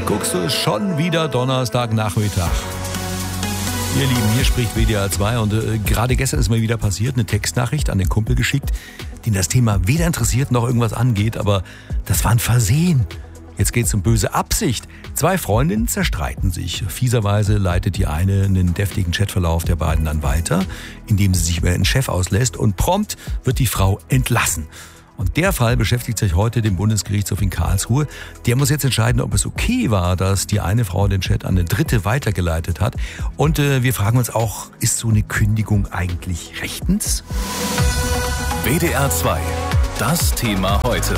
Guckst du, schon wieder Donnerstagnachmittag. Ihr Lieben, hier spricht WDR 2 und gerade gestern ist mir wieder passiert, eine Textnachricht an den Kumpel geschickt, den das Thema weder interessiert noch irgendwas angeht, aber das war ein Versehen. Jetzt geht's um böse Absicht. 2 Freundinnen zerstreiten sich. Fieserweise leitet die eine einen deftigen Chatverlauf der beiden dann weiter, indem sie sich über den Chef auslässt und prompt wird die Frau entlassen. Und der Fall beschäftigt sich heute dem Bundesgerichtshof in Karlsruhe. Der muss jetzt entscheiden, ob es okay war, dass die eine Frau den Chat an eine dritte weitergeleitet hat. Und wir fragen uns auch, ist so eine Kündigung eigentlich rechtens? WDR 2, das Thema heute.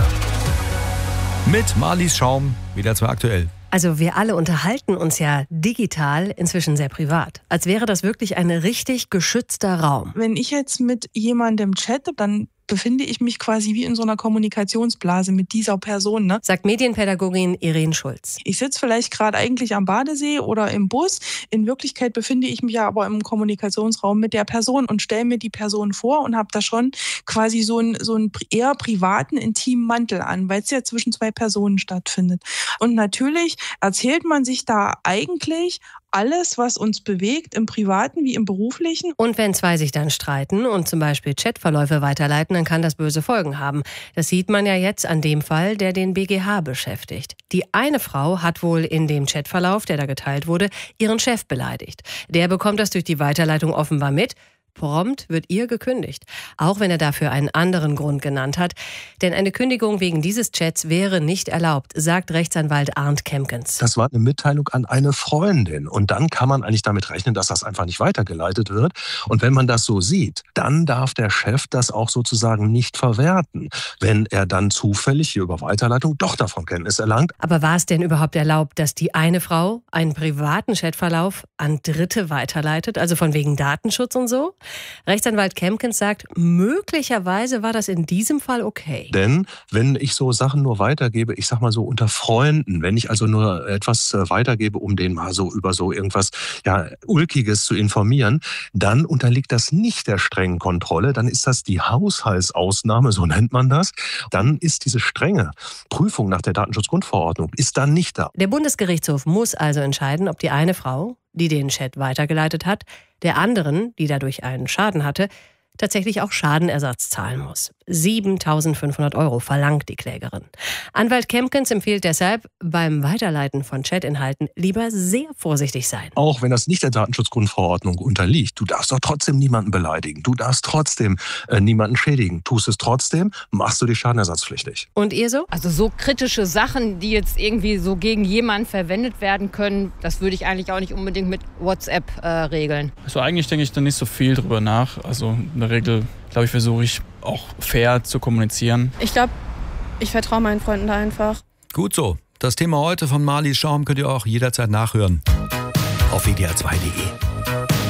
Mit Marlies Schaum, WDR 2 aktuell. Also wir alle unterhalten uns ja digital inzwischen sehr privat. Als wäre das wirklich ein richtig geschützter Raum. Wenn ich jetzt mit jemandem chatte, dann befinde ich mich quasi wie in so einer Kommunikationsblase mit dieser Person, ne? Sagt Medienpädagogin Irene Schulz. Ich sitze vielleicht gerade eigentlich am Badesee oder im Bus. In Wirklichkeit befinde ich mich ja aber im Kommunikationsraum mit der Person und stelle mir die Person vor und habe da schon quasi so einen eher privaten, intimen Mantel an, weil es ja zwischen 2 Personen stattfindet. Und natürlich erzählt man sich da eigentlich alles, was uns bewegt, im Privaten wie im Beruflichen. Und wenn 2 sich dann streiten und zum Beispiel Chatverläufe weiterleiten, dann kann das böse Folgen haben. Das sieht man ja jetzt an dem Fall, der den BGH beschäftigt. Die eine Frau hat wohl in dem Chatverlauf, der da geteilt wurde, ihren Chef beleidigt. Der bekommt das durch die Weiterleitung offenbar mit. Prompt wird ihr gekündigt, auch wenn er dafür einen anderen Grund genannt hat. Denn eine Kündigung wegen dieses Chats wäre nicht erlaubt, sagt Rechtsanwalt Arndt Kempkens. Das war eine Mitteilung an eine Freundin. Und dann kann man eigentlich damit rechnen, dass das einfach nicht weitergeleitet wird. Und wenn man das so sieht, dann darf der Chef das auch sozusagen nicht verwerten, wenn er dann zufällig hier über Weiterleitung doch davon Kenntnis erlangt. Aber war es denn überhaupt erlaubt, dass die eine Frau einen privaten Chatverlauf an Dritte weiterleitet, also von wegen Datenschutz und so? Rechtsanwalt Kempkens sagt, möglicherweise war das in diesem Fall okay. Denn wenn ich so Sachen nur weitergebe, ich sag mal so unter Freunden, wenn ich also nur etwas weitergebe, um den mal so über so irgendwas Ulkiges zu informieren, dann unterliegt das nicht der strengen Kontrolle, dann ist das die Haushaltsausnahme, so nennt man das. Dann ist diese strenge Prüfung nach der Datenschutzgrundverordnung, ist dann nicht da. Der Bundesgerichtshof muss also entscheiden, ob die eine Frau, die den Chat weitergeleitet hat, der anderen, die dadurch einen Schaden hatte, tatsächlich auch Schadenersatz zahlen muss. 7.500 € verlangt die Klägerin. Anwalt Kempkens empfiehlt deshalb, beim Weiterleiten von Chatinhalten lieber sehr vorsichtig sein. Auch wenn das nicht der Datenschutzgrundverordnung unterliegt, du darfst doch trotzdem niemanden beleidigen. Du darfst trotzdem niemanden schädigen. Tust es trotzdem, machst du dich schadenersatzpflichtig. Und ihr so? Also so kritische Sachen, die jetzt irgendwie so gegen jemanden verwendet werden können, das würde ich eigentlich auch nicht unbedingt mit WhatsApp regeln. Also eigentlich denke ich da nicht so viel drüber nach. Also in der Regel, glaube ich, versuche ich auch fair zu kommunizieren. Ich glaube, ich vertraue meinen Freunden da einfach. Gut so. Das Thema heute von Marlies Schaum könnt ihr auch jederzeit nachhören auf wdr2.de.